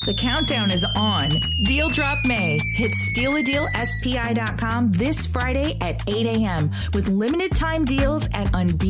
The countdown is on. Deal Drop May hits stealadealspi.com this Friday at 8 a.m. with limited time deals at unbeatable